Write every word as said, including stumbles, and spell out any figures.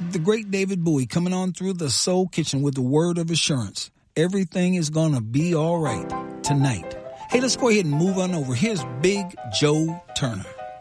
The great David Bowie coming on through the Soul Kitchen with the word of assurance. Everything is going to be all right tonight. Hey, let's go ahead and move on over. Here's Big Joe Turner.